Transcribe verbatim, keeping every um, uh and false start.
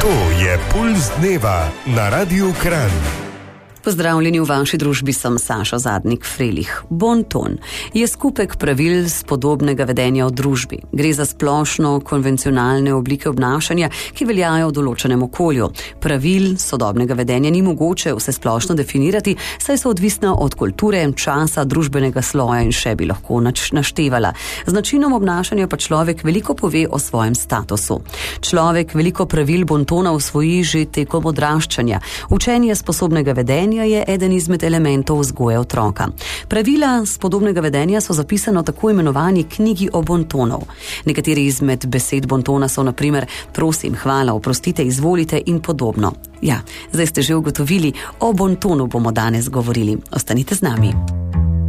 To je Pulz dneva na Radiu Kranj. Pozdravljeni v vaši družbi, sem Saša Zadnik-Frelih. Bonton je skupek pravil spodobnega vedenja v družbi. Gre za splošno konvencionalne oblike obnašanja, ki veljajo v določenem okolju. Pravil sodobnega vedenja ni mogoče vse splošno definirati, saj so odvisna od kulture, časa, družbenega sloja in še bi lahko nač- naštevala. Z načinom obnašanja pa človek veliko pove o svojem statusu. Človek veliko pravil bontona usvoji že tekom odraščanja. Učenje sposobnega vedenja je eden izmed elementov vzgoje otroka. Pravila spodobnega vedenja so zapisano tako imenovani knjigi o bontonov. Nekateri izmed besed bontona so na primer prosim, hvala, oprostite, izvolite in podobno. Ja, zdaj ste že ugotovili, o bontonu bomo danes govorili. Ostanite z nami.